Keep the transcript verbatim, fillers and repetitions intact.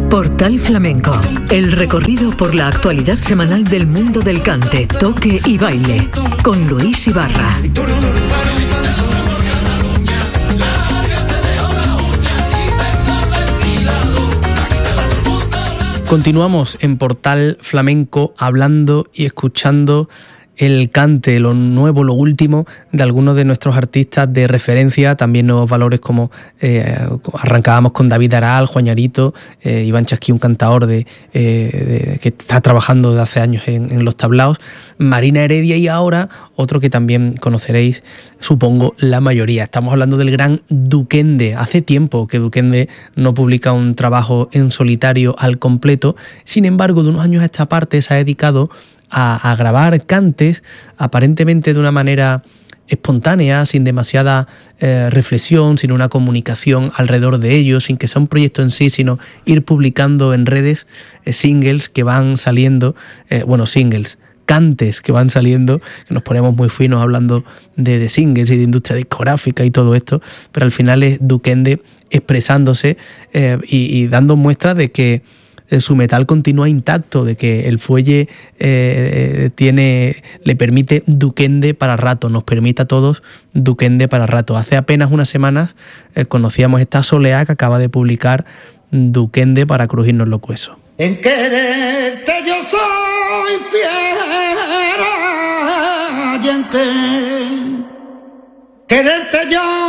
Portal Flamenco, el recorrido por la actualidad semanal del mundo del cante, toque y baile, con Luis Ibarra. Continuamos en Portal Flamenco hablando y escuchando el cante, lo nuevo, lo último de algunos de nuestros artistas de referencia, también nuevos valores como eh, arrancábamos con David Aral, Juañarito, eh, Iván Chasquí, un cantador de, eh, de, que está trabajando desde hace años en, en los tablaos, Marina Heredia y ahora otro que también conoceréis, supongo, la mayoría. Estamos hablando del gran Duquende. Hace tiempo que Duquende no publica un trabajo en solitario al completo, sin embargo, de unos años a esta parte se ha dedicado A, a grabar cantes aparentemente de una manera espontánea, sin demasiada eh, reflexión, sin una comunicación alrededor de ellos, sin que sea un proyecto en sí, sino ir publicando en redes eh, singles que van saliendo, eh, bueno, singles, cantes que van saliendo, que nos ponemos muy finos hablando de, de singles y de industria discográfica y todo esto, pero al final es Duquende expresándose eh, y, y dando muestras de que su metal continúa intacto, de que el fuelle eh, tiene, le permite Duquende para rato, nos permite a todos Duquende para rato. Hace apenas unas semanas eh, conocíamos esta soleá que acaba de publicar Duquende para crujirnos los huesos. En quererte yo soy fiera y en que quererte yo